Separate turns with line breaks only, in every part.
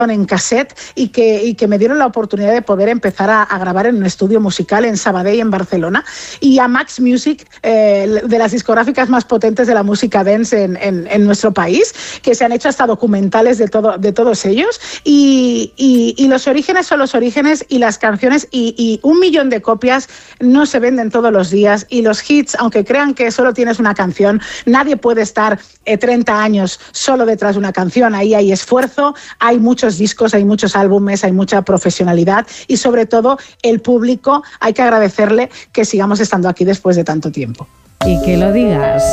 en cassette y que me dieron la oportunidad de poder empezar a grabar en un estudio musical en Sabadell, en Barcelona, y a Max Music, de las discográficas más potentes de la música dance en nuestro país, que se han hecho hasta documentales de todos ellos, y los orígenes son los orígenes, y las canciones, y 1 millón de copias no se venden todos los días, y los hits, aunque crean que solo tienes una canción, nadie puede estar 30 años solo detrás de una canción. Ahí hay esfuerzo, hay muchos discos, hay muchos álbumes, hay mucha profesionalidad, y sobre todo el público, hay que agradecerle que sigamos estando aquí después de tanto tiempo.
Y que lo digas.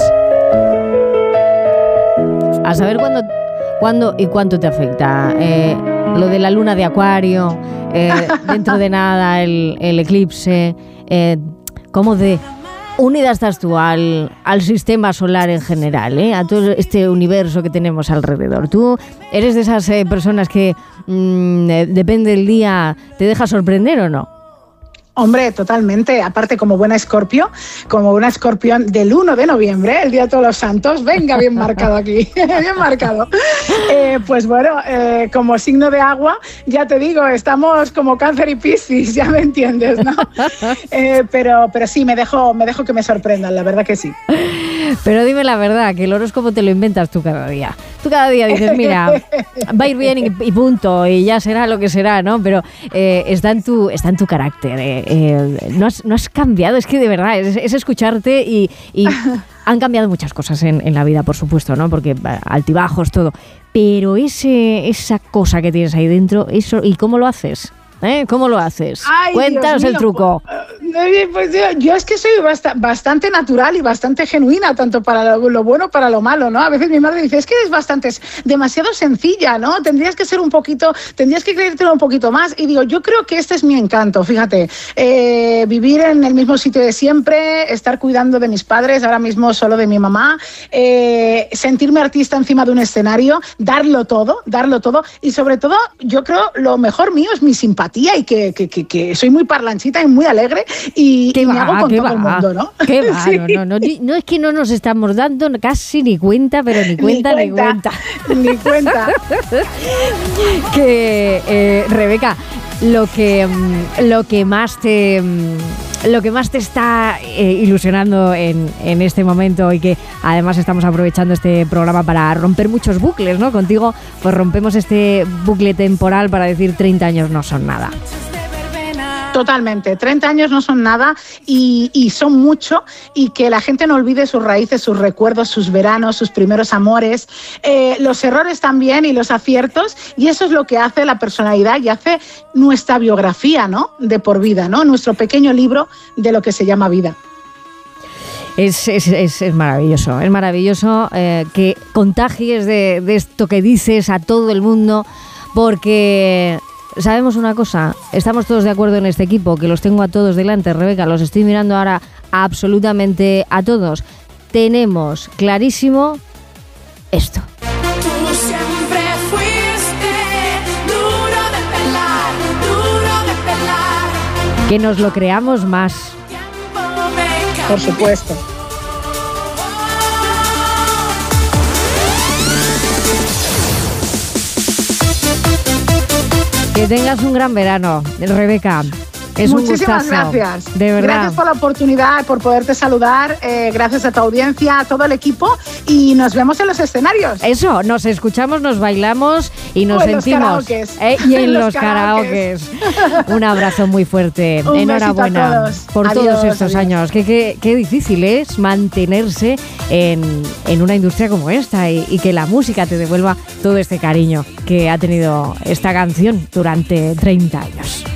A saber cuándo y cuánto te afecta lo de la luna de Acuario, dentro de nada el eclipse, cómo de unida estás tú al sistema solar en general, a todo este universo que tenemos alrededor. ¿Tú eres de esas personas que depende del día, te deja sorprender o no?
Hombre, totalmente. Aparte, como buena escorpión del 1 de noviembre, el Día de Todos los Santos, venga, bien marcado aquí, bien marcado. Pues bueno, como signo de agua, ya te digo, estamos como Cáncer y Piscis, ya me entiendes, ¿no? Pero sí, me dejo que me sorprendan, la verdad que sí.
Pero dime la verdad, que el horóscopo te lo inventas tú cada día. Tú cada día dices, mira, va a ir bien y punto, y ya será lo que será, ¿no? Pero está en tu carácter. No has cambiado, es que de verdad, es escucharte y han cambiado muchas cosas en la vida, por supuesto, ¿no? Porque altibajos, todo. Pero esa cosa que tienes ahí dentro, eso, ¿y cómo lo haces? ¿Cómo lo haces?
Ay,
cuéntanos el truco.
Pues yo es que soy bastante natural y bastante genuina, tanto para lo bueno como para lo malo, ¿no? A veces mi madre dice, es que eres demasiado sencilla, ¿no? Tendrías que creértelo un poquito más. Y digo, yo creo que este es mi encanto, fíjate. Vivir en el mismo sitio de siempre, estar cuidando de mis padres, ahora mismo solo de mi mamá, sentirme artista encima de un escenario, darlo todo, y sobre todo, yo creo, lo mejor mío es mi simpatía, y que soy muy parlanchita y muy alegre, y me hago con todo el mundo, ¿no?
¿Qué va? Sí. No, es que no nos estamos dando casi ni cuenta, pero ni cuenta.
Ni cuenta.
Que, Rebeca, lo que más te está ilusionando en este momento, y que además estamos aprovechando este programa para romper muchos bucles, ¿no? Contigo pues rompemos este bucle temporal para decir 30 años no son nada.
Totalmente, 30 años no son nada, y son mucho, y que la gente no olvide sus raíces, sus recuerdos, sus veranos, sus primeros amores, los errores también y los aciertos, y eso es lo que hace la personalidad y hace nuestra biografía, ¿no? De por vida, ¿no? Nuestro pequeño libro de lo que se llama vida.
Es maravilloso que contagies de esto que dices a todo el mundo, porque sabemos una cosa, estamos todos de acuerdo en este equipo, que los tengo a todos delante, Rebeca, los estoy mirando ahora absolutamente a todos. Tenemos clarísimo esto.
Tú siempre fuiste duro de pelar.
Que nos lo creamos más.
Por supuesto.
Que tengas un gran verano, Rebeca. Es
Muchísimas
un gustazo.
Gracias.
De verdad.
Gracias por la oportunidad, por poderte saludar. Gracias a tu audiencia, a todo el equipo. Y nos vemos en los escenarios.
Eso, nos escuchamos, nos bailamos y nos sentimos. Y en los karaokes. Un abrazo muy fuerte. Enhorabuena por
Adiós,
todos estos años. Qué difícil es mantenerse en una industria como esta, y que la música te devuelva todo este cariño que ha tenido esta canción durante 30 años.